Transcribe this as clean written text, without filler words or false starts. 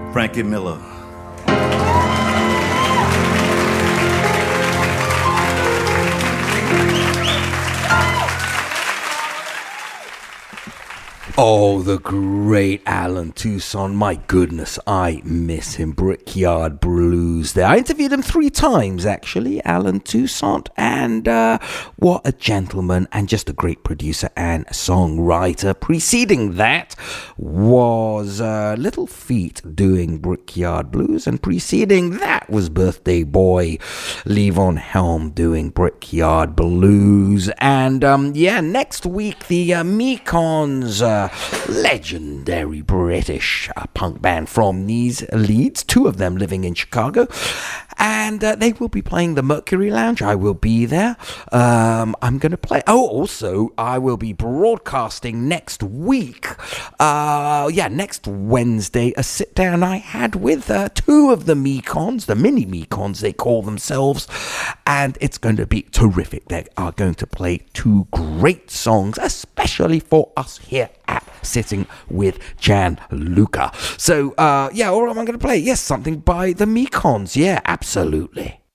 Frankie Miller. Oh, the great Alan Toussaint. My goodness, I miss him. Brickyard Blues there. I interviewed him 3 times, actually, Alan Toussaint. And what a gentleman and just a great producer and songwriter. Preceding that was Little Feat doing Brickyard Blues. And preceding that was Birthday Boy Levon Helm doing Brickyard Blues. And next week, the Mekons, legendary British punk band from Leeds, 2 of them living in Chicago, and they will be playing the Mercury Lounge. I will be there. I'm going to play. Oh, also, I will be broadcasting next week. Next Wednesday, a sit down I had with 2 of the Mekons, the mini Mekons they call themselves, and it's going to be terrific. They are going to play 2 great songs, especially for us here at Sitting with Gianluca. So, what am I going to play? Yes, something by the Mekons. Yeah, absolutely.